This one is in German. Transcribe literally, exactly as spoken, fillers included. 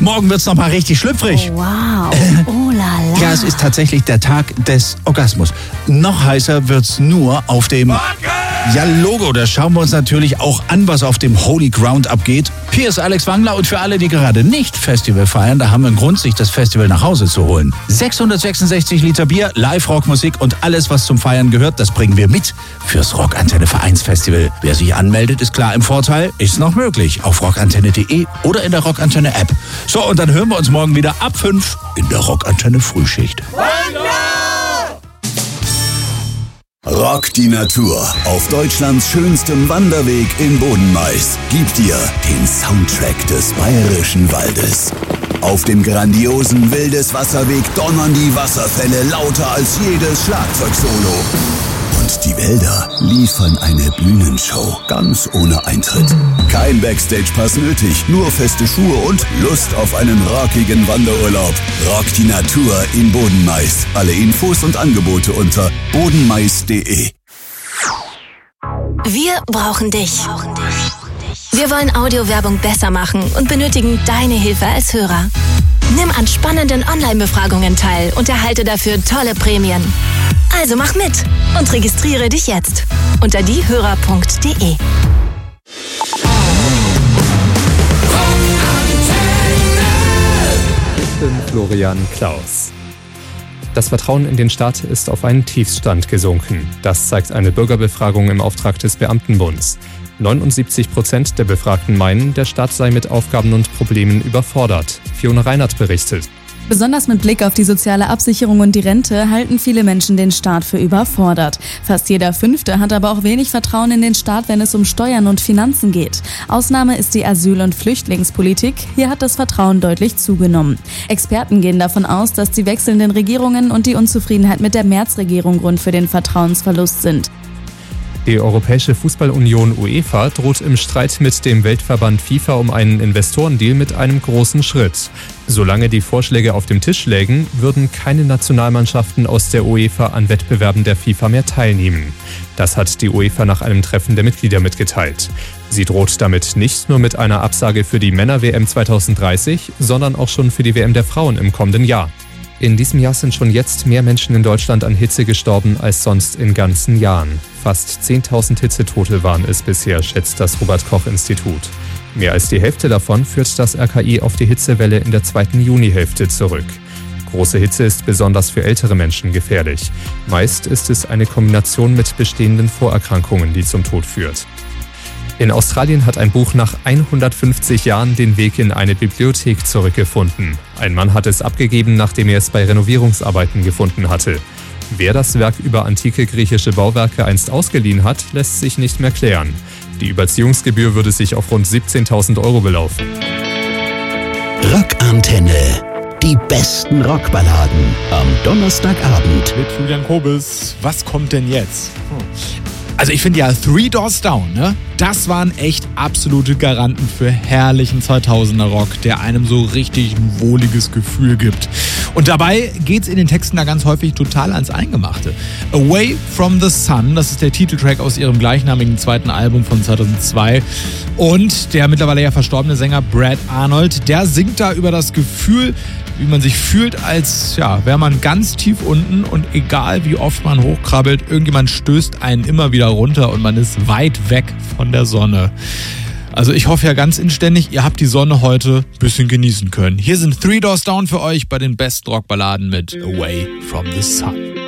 Morgen wird's noch mal richtig schlüpfrig. Oh, wow. Oh la la. Ja, es ist tatsächlich der Tag des Orgasmus. Noch heißer wird's nur auf dem... Ja, Logo, da schauen wir uns natürlich auch an, was auf dem Holy Ground abgeht. Hier ist Alex Wangler und für alle, die gerade nicht Festival feiern, da haben wir einen Grund, sich das Festival nach Hause zu holen. sechshundertsechsundsechzig Liter Bier, Live-Rockmusik und alles, was zum Feiern gehört, das bringen wir mit fürs Rockantenne Vereinsfestival. Wer sich anmeldet, ist klar im Vorteil, ist noch möglich auf rockantenne punkt de oder in der Rockantenne App. So, und dann hören wir uns morgen wieder ab fünf in der Rockantenne Frühschicht. Rock die Natur auf Deutschlands schönstem Wanderweg in Bodenmais. Gib dir den Soundtrack des Bayerischen Waldes. Auf dem grandiosen Wildeswasserweg donnern die Wasserfälle lauter als jedes Schlagzeugsolo. Und die Wälder liefern eine Bühnenshow ganz ohne Eintritt. Kein Backstage-Pass nötig, nur feste Schuhe und Lust auf einen rockigen Wanderurlaub. Rock die Natur in Bodenmais. Alle Infos und Angebote unter bodenmais punkt de. Wir brauchen dich. Wir wollen Audiowerbung besser machen und benötigen deine Hilfe als Hörer. Nimm an spannenden Online-Befragungen teil und erhalte dafür tolle Prämien. Also mach mit und registriere dich jetzt unter diehörer punkt de. Ich bin Florian Klaus. Das Vertrauen in den Staat ist auf einen Tiefstand gesunken. Das zeigt eine Bürgerbefragung im Auftrag des Beamtenbunds. neunundsiebzig Prozent der Befragten meinen, der Staat sei mit Aufgaben und Problemen überfordert. Fiona Reinhardt berichtet. Besonders mit Blick auf die soziale Absicherung und die Rente halten viele Menschen den Staat für überfordert. Fast jeder Fünfte hat aber auch wenig Vertrauen in den Staat, wenn es um Steuern und Finanzen geht. Ausnahme ist die Asyl- und Flüchtlingspolitik. Hier hat das Vertrauen deutlich zugenommen. Experten gehen davon aus, dass die wechselnden Regierungen und die Unzufriedenheit mit der Merz-Regierung Grund für den Vertrauensverlust sind. Die Europäische Fußballunion UEFA droht im Streit mit dem Weltverband FIFA um einen Investorendeal mit einem großen Schritt. Solange die Vorschläge auf dem Tisch lägen, würden keine Nationalmannschaften aus der UEFA an Wettbewerben der FIFA mehr teilnehmen. Das hat die UEFA nach einem Treffen der Mitglieder mitgeteilt. Sie droht damit nicht nur mit einer Absage für die Männer-W M zweitausenddreißig, sondern auch schon für die W M der Frauen im kommenden Jahr. In diesem Jahr sind schon jetzt mehr Menschen in Deutschland an Hitze gestorben als sonst in ganzen Jahren. Fast zehntausend Hitzetote waren es bisher, schätzt das Robert-Koch-Institut. Mehr als die Hälfte davon führt das R K I auf die Hitzewelle in der zweiten Junihälfte zurück. Große Hitze ist besonders für ältere Menschen gefährlich. Meist ist es eine Kombination mit bestehenden Vorerkrankungen, die zum Tod führt. In Australien hat ein Buch nach hundertfünfzig Jahren den Weg in eine Bibliothek zurückgefunden. Ein Mann hat es abgegeben, nachdem er es bei Renovierungsarbeiten gefunden hatte. Wer das Werk über antike griechische Bauwerke einst ausgeliehen hat, lässt sich nicht mehr klären. Die Überziehungsgebühr würde sich auf rund siebzehntausend Euro belaufen. Rockantenne. Die besten Rockballaden am Donnerstagabend. Mit Julian Kobis. Was kommt denn jetzt? Also ich finde ja Three Doors Down, ne? Das waren echt absolute Garanten für herrlichen zweitausender Rock, der einem so richtig ein wohliges Gefühl gibt. Und dabei geht's in den Texten da ganz häufig total ans Eingemachte. Away from the Sun, das ist der Titeltrack aus ihrem gleichnamigen zweiten Album von zweitausendzwei. Und der mittlerweile ja verstorbene Sänger Brad Arnold, der singt da über das Gefühl, wie man sich fühlt, als ja, wäre man ganz tief unten und egal wie oft man hochkrabbelt, irgendjemand stößt einen immer wieder runter und man ist weit weg von der Sonne. Also ich hoffe ja ganz inständig, ihr habt die Sonne heute ein bisschen genießen können. Hier sind Three Doors Down für euch bei den besten Rockballaden mit Away from the Sun.